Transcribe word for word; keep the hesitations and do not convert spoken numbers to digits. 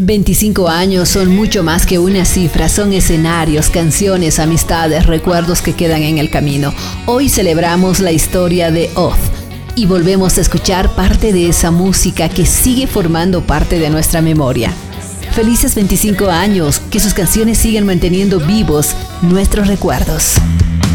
veinticinco años son mucho más que una cifra, son escenarios, canciones, amistades, recuerdos que quedan en el camino. Hoy celebramos la historia de Oz y volvemos a escuchar parte de esa música que sigue formando parte de nuestra memoria. Felices veinticinco años, que sus canciones sigan manteniendo vivos nuestros recuerdos.